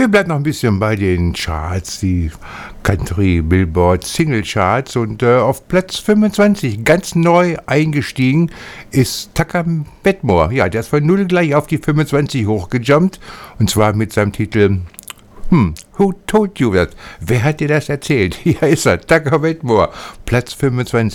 Wir bleiben noch ein bisschen bei den Charts, die Country Billboard Single Charts, und auf Platz 25, ganz neu eingestiegen, ist Tucker Bedmore. Ja, der ist von 0 gleich auf die 25 hochgejumpt, und zwar mit seinem Titel Who Told You That? Wer hat dir das erzählt? Hier ist er, Tucker Bedmore, Platz 25.